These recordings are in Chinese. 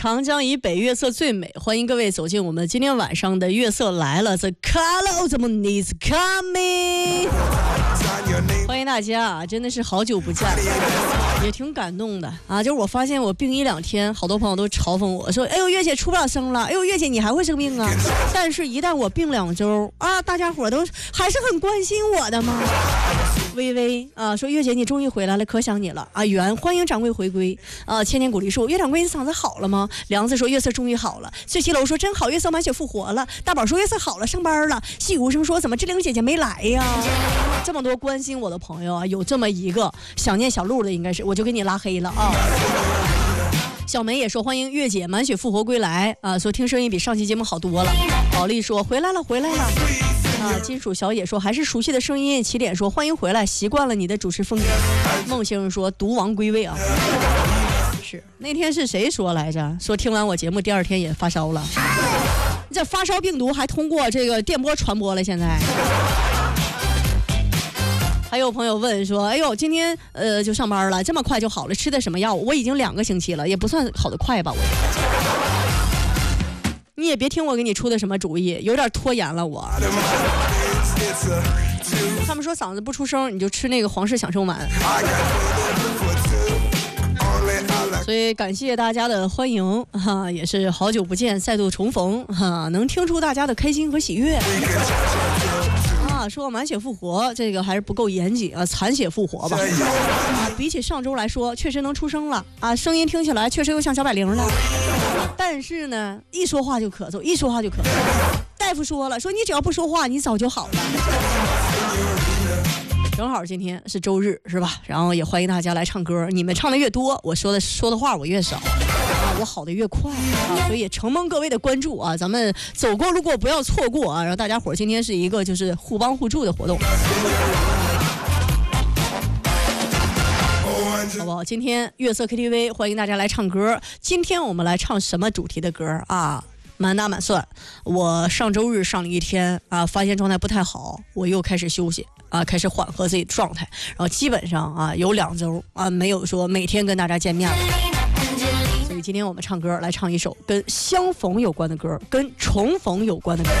长江以北月色最美，欢迎各位走进我们今天晚上的月色来了 The color of the moon is coming， 欢迎大家啊，真的是好久不见，也挺感动的啊。就是我发现我病1-2天，好多朋友都嘲讽我说，哎呦月姐出不了声了，哎呦月姐你还会生病啊。但是一旦我病2周啊，大家伙都还是很关心我的嘛。微微啊说，月姐你终于回来了，可想你了啊。袁欢迎掌柜回归啊。千年鼓励说，岳掌柜你嗓子好了吗？梁子说，月色终于好了。碎七楼说，真好，月色满血复活了。大宝说，月色好了，上班了。细无声说，怎么志玲姐姐没来呀？这么多关心我的朋友啊，有这么一个想念小鹿的，应该是我就给你拉黑了啊。小梅也说，欢迎月姐满血复活归来啊，说听声音比上期节目好多了。宝丽说，回来了啊。金属小野说，还是熟悉的声音。起点说，欢迎回来，习惯了你的主持风格。梦星说，毒王归位啊。是那天是谁说来着？说听完我节目第2天也发烧了。这发烧病毒还通过这个电波传播了，现在。还有朋友问说，哎呦今天就上班了，这么快就好了，吃的什么药？我已经2个星期了，也不算好的快吧。你也别听我给你出的什么主意，有点拖延了我。他们说嗓子不出声，你就吃那个皇氏享受丸。所以感谢大家的欢迎哈，也是好久不见，再度重逢哈，能听出大家的开心和喜悦。说满血复活这个还是不够严谨啊，残血复活吧。比起上周来说，确实能出声了啊，声音听起来确实又像小百灵了。但是呢，一说话就咳嗽，一说话就咳嗽。大夫说了，说你只要不说话，你早就好了。正好今天是周日，是吧？然后也欢迎大家来唱歌，你们唱的越多，我说的话我越少。我好的越快啊，所以也承蒙各位的关注啊，咱们走过路过不要错过啊，然后大家伙今天是一个就是互帮互助的活动，好不好？今天月色 KTV 欢迎大家来唱歌，今天我们来唱什么主题的歌啊？满打满算，我上周日上了1天啊，发现状态不太好，我又开始休息啊，开始缓和自己的状态，然后基本上啊有2周啊没有说每天跟大家见面了。所以今天我们唱歌来唱一首跟相逢有关的歌，跟重逢有关的歌，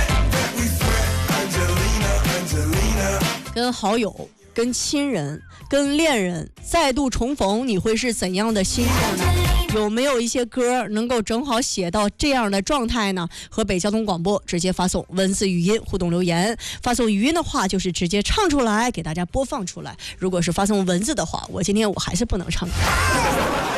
跟好友、跟亲人、跟恋人再度重逢，你会是怎样的心情呢？有没有一些歌能够正好写到这样的状态呢？河北交通广播直接发送文字语音互动留言，发送语音的话就是直接唱出来给大家播放出来，如果是发送文字的话，我今天还是不能唱歌。